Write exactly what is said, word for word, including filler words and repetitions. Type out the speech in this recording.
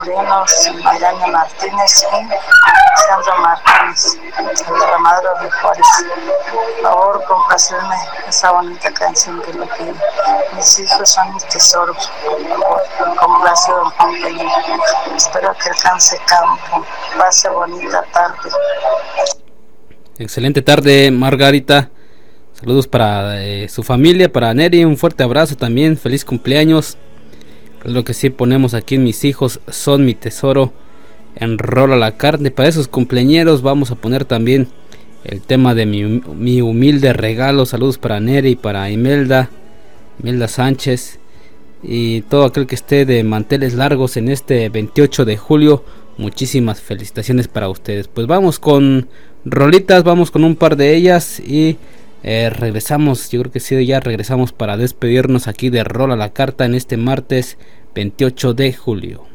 sobrinos Miranda Martínez y Sandra Martínez, el de la Madre de Juárez. Por favor, complacerme esa bonita canción que me pide. Mis hijos son mis tesoros. Por favor, complace don Juan Peña. Espero que alcance campo. Pase bonita tarde. Excelente tarde, Margarita. Saludos para eh, su familia, para Neri, un fuerte abrazo también, feliz cumpleaños. Es lo que sí ponemos aquí en Mis hijos son mi tesoro, enrola la carne. Para esos cumpleañeros vamos a poner también el tema de mi, mi humilde regalo. Saludos para Neri, para Imelda, Imelda Sánchez y todo aquel que esté de manteles largos en este veintiocho de julio. Muchísimas felicitaciones para ustedes. Pues vamos con rolitas, vamos con un par de ellas y Eh, regresamos, yo creo que sí, ya regresamos para despedirnos aquí de Rola la Carta en este martes veintiocho de julio.